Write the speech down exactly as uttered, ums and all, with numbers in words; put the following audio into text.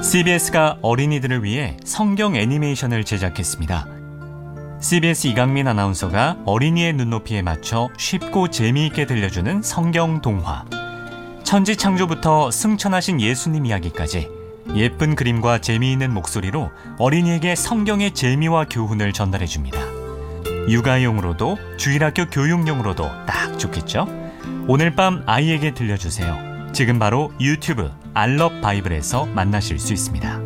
씨비에스가 어린이들을 위해 성경 애니메이션을 제작했습니다. 씨비에스 이강민 아나운서가 어린이의 눈높이에 맞춰 쉽고 재미있게 들려주는 성경 동화. 천지 창조부터 승천하신 예수님 이야기까지 예쁜 그림과 재미있는 목소리로 어린이에게 성경의 재미와 교훈을 전달해줍니다. 육아용으로도 주일학교 교육용으로도 딱 좋겠죠? 오늘 밤 아이에게 들려주세요. 지금 바로 유튜브 알럽 바이블에서 만나실 수 있습니다.